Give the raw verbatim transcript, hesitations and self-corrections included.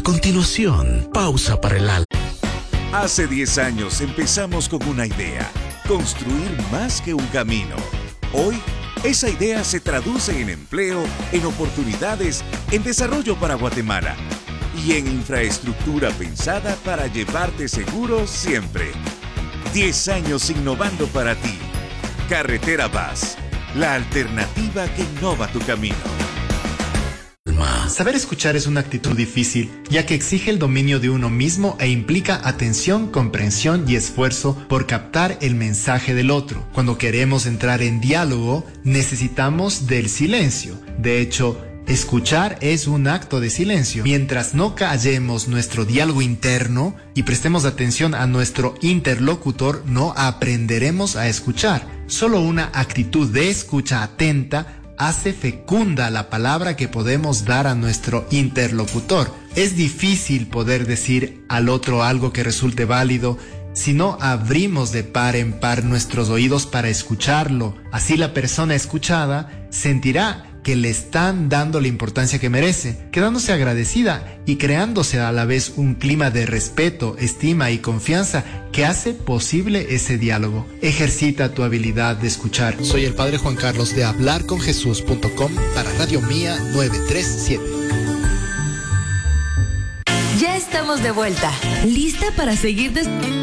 continuación, pausa para el alma. Hace diez años empezamos con una idea, construir más que un camino. Hoy, esa idea se traduce en empleo, en oportunidades, en desarrollo para Guatemala y en infraestructura pensada para llevarte seguro siempre. diez años innovando para ti. Carretera Paz, la alternativa que innova tu camino. Saber escuchar es una actitud difícil, ya que exige el dominio de uno mismo e implica atención, comprensión y esfuerzo por captar el mensaje del otro. Cuando queremos entrar en diálogo, necesitamos del silencio. De hecho, escuchar es un acto de silencio. Mientras no callemos nuestro diálogo interno y prestemos atención a nuestro interlocutor, no aprenderemos a escuchar. Solo una actitud de escucha atenta hace fecunda la palabra que podemos dar a nuestro interlocutor. Es difícil poder decir al otro algo que resulte válido si no abrimos de par en par nuestros oídos para escucharlo. Así la persona escuchada sentirá que le están dando la importancia que merece, quedándose agradecida y creándose a la vez un clima de respeto, estima y confianza que hace posible ese diálogo. Ejercita tu habilidad de escuchar. Soy el Padre Juan Carlos de hablar con jesús punto com para Radio Mía novecientos treinta y siete. Ya estamos de vuelta, lista para seguir des-